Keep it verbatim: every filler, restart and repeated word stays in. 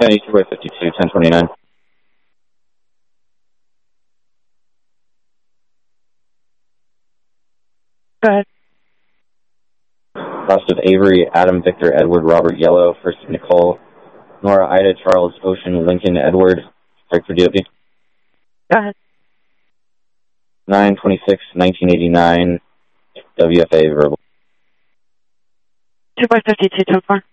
Kennedy two by fifty-two, ten twenty-nine. Go ahead. Last of Avery, Adam, Victor, Edward, Robert, Yellow. First of Nicole, Nora, Ida, Charles, Ocean, Lincoln, Edward. Break for D O B. Go ahead. nine twenty-six, nineteen eighty-nine. W F A verbal. two by fifty-two, ten four.